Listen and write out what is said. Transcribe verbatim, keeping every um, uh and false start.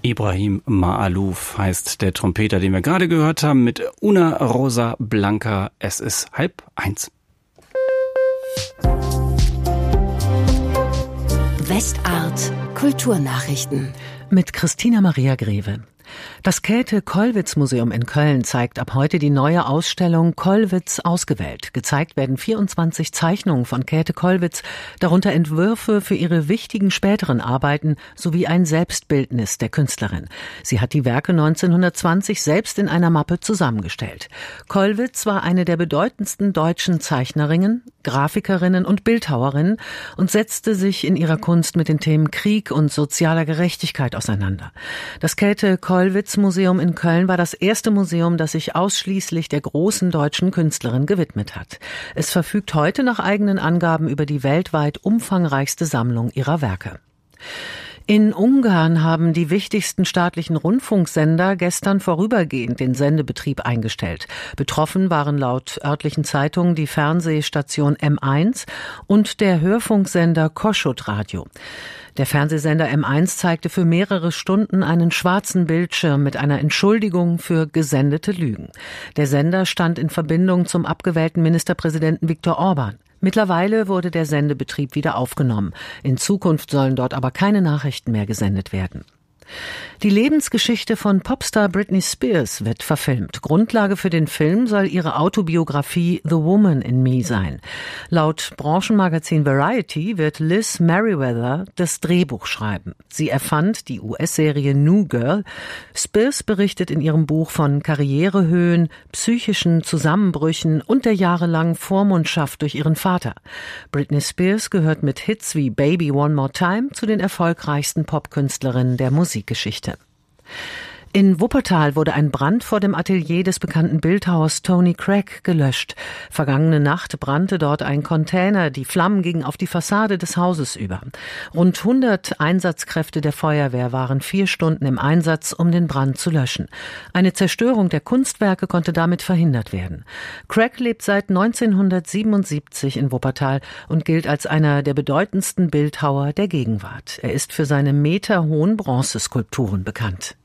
Ibrahim Maalouf heißt der Trompeter, den wir gerade gehört haben, mit Una Rosa Blanca. Es ist halb eins. Westart Kulturnachrichten mit Christina Maria Greve. Das Käthe-Kollwitz-Museum in Köln zeigt ab heute die neue Ausstellung Kollwitz ausgewählt. Gezeigt werden vierundzwanzig Zeichnungen von Käthe Kollwitz, darunter Entwürfe für ihre wichtigen späteren Arbeiten sowie ein Selbstbildnis der Künstlerin. Sie hat die Werke neunzehnhundertzwanzig selbst in einer Mappe zusammengestellt. Kollwitz war eine der bedeutendsten deutschen Zeichnerinnen, Grafikerinnen und Bildhauerinnen und setzte sich in ihrer Kunst mit den Themen Krieg und sozialer Gerechtigkeit auseinander. Das Käthe-Kollwitz-Museum in Köln war das erste Museum, das sich ausschließlich der großen deutschen Künstlerin gewidmet hat. Es verfügt heute nach eigenen Angaben über die weltweit umfangreichste Sammlung ihrer Werke. In Ungarn haben die wichtigsten staatlichen Rundfunksender gestern vorübergehend den Sendebetrieb eingestellt. Betroffen waren laut örtlichen Zeitungen die Fernsehstation M eins und der Hörfunksender Kossuth Radio. Der Fernsehsender M eins zeigte für mehrere Stunden einen schwarzen Bildschirm mit einer Entschuldigung für gesendete Lügen. Der Sender stand in Verbindung zum abgewählten Ministerpräsidenten Viktor Orban. Mittlerweile wurde der Sendebetrieb wieder aufgenommen. In Zukunft sollen dort aber keine Nachrichten mehr gesendet werden. Die Lebensgeschichte von Popstar Britney Spears wird verfilmt. Grundlage für den Film soll ihre Autobiografie The Woman in Me sein. Laut Branchenmagazin Variety wird Liz Meriwether das Drehbuch schreiben. Sie erfand die U S-Serie New Girl. Spears berichtet in ihrem Buch von Karrierehöhen, psychischen Zusammenbrüchen und der jahrelangen Vormundschaft durch ihren Vater. Britney Spears gehört mit Hits wie Baby One More Time zu den erfolgreichsten Popkünstlerinnen der Musikgeschichte. In Wuppertal wurde ein Brand vor dem Atelier des bekannten Bildhauers Tony Craig gelöscht. Vergangene Nacht brannte dort ein Container. Die Flammen gingen auf die Fassade des Hauses über. Rund hundert Einsatzkräfte der Feuerwehr waren vier Stunden im Einsatz, um den Brand zu löschen. Eine Zerstörung der Kunstwerke konnte damit verhindert werden. Craig lebt seit neunzehnhundertsiebenundsiebzig in Wuppertal und gilt als einer der bedeutendsten Bildhauer der Gegenwart. Er ist für seine meterhohen Bronzeskulpturen bekannt.